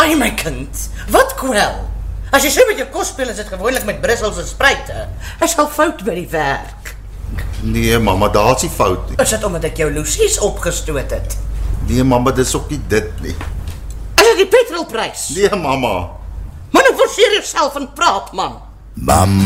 Ai my kind, wat kwel? As jy so met jou kos speel, is dit gewoonlik met Brusselse spruite. Is al fout by die werk. Nee, mamma, daar's nie fout nie. Is dit omdat ek jou loesies opgestoot het? Nee, mamma, dis ook nie dit nie. Is dit die petrolprys? Nee, mamma. Man, nou forceer jouself en praat, man. Mamma